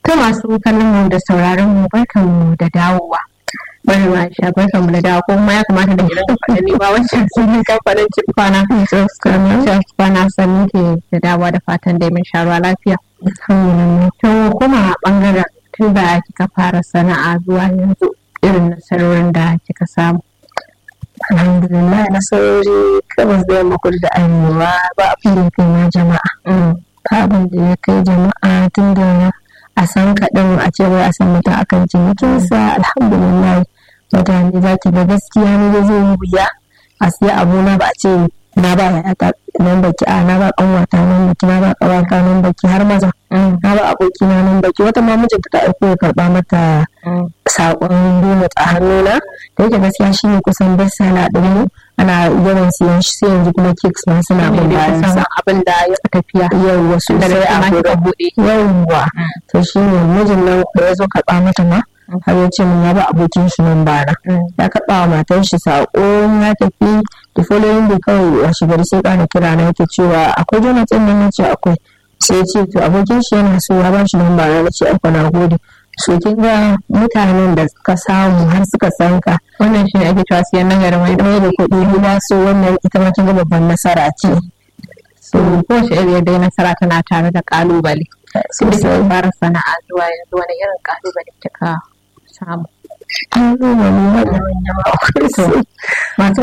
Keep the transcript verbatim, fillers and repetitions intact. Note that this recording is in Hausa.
To masu kallon mu da sauraron mu barkan mu da dawowa. Bari ma sha barkan mu da dawo ko ma ya kamata da gidan faɗa ne ba wancan sun kamfanin Cifana. Cifana sannin ke da dawowa da fatan dai mun sha ruwa lafiya. To kuma bangaren tun da kika fara sana'a zuwa yanzu irin nasarorin da kika samu. Alhamdulillah nasarori kamar da yamma kudu da arewa ba abin da ya kai ma jama'a. Ba abin da ya kai jama'a tun da a san kaɗan a ce wai a san mutum akan cinikinsa. Alhamdulillah mutane za ki ga gaskiya ne zai yi wuya a siya abuna ba a ce na ba ya ta nan baki a na ba kanwata nan baki na ba kawata nan baki har maza na ba abokina nan baki wata ma mijinta ta aiko ya karba mata sakon donut a hannuna da yake gaskiya shine kusan best seller din mu ana yawan siyan shi sai yanzu kuma cakes ma suna bin bayan sa abin da ya tafiya yawwa sosai a bude yawwa to shine mijin nan da ya zo karba mata ma har ya ce mun ya ba abokin shi nan bara ya karba wa matar shi sako ya tafi da following day kawai a shigar sai kana kira na yake cewa akwai donut din nan nace akwai sai ce to abokin shi yana so ya ba shi nan bara nace ai na gode so kin ga mutanen da suka samu har suka san ka wannan shi ake cewa siyan nagari mai da da kuɗi gida so wannan ita ma kin ga babban nasara ce so ko shi area dai nasara tana tare da kalubale sai fara sana'a zuwa yanzu wani irin kalubale kika samu kalubale wannan yawa masu